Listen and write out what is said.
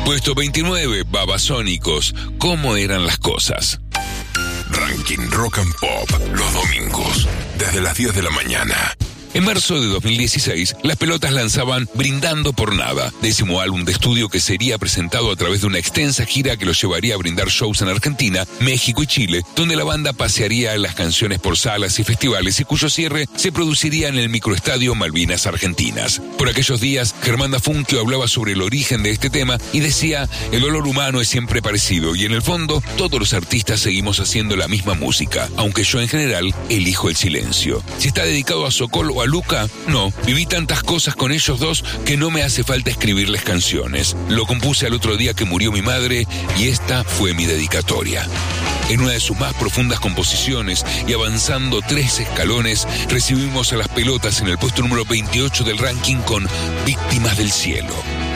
Puesto 29, Babasónicos, ¿cómo eran las cosas? Ranking Rock and Pop, los domingos, desde las 10 de la mañana. En marzo de 2016, Las Pelotas lanzaban Brindando por Nada, 10º álbum de estudio que sería presentado a través de una extensa gira que los llevaría a brindar shows en Argentina, México y Chile, donde la banda pasearía las canciones por salas y festivales y cuyo cierre se produciría en el microestadio Malvinas Argentinas. Por aquellos días, Germán Dafunquio hablaba sobre el origen de este tema y decía: el olor humano es siempre parecido y en el fondo todos los artistas seguimos haciendo la misma música, aunque yo en general elijo el silencio. Si está dedicado a Sokol o a Luca, no. Viví tantas cosas con ellos dos que no me hace falta escribirles canciones. Lo compuse al otro día que murió mi madre y esta fue mi dedicatoria. En una de sus más profundas composiciones y avanzando 3 escalones, recibimos a Las Pelotas en el puesto número 28 del ranking con Víctimas del Cielo.